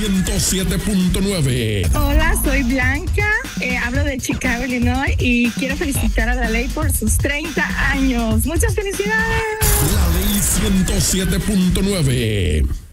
107.9. Hola, soy Blanca, hablo de Chicago, Illinois y quiero felicitar a La Ley por sus 30 años. ¡Muchas felicidades! La Ley 107.9.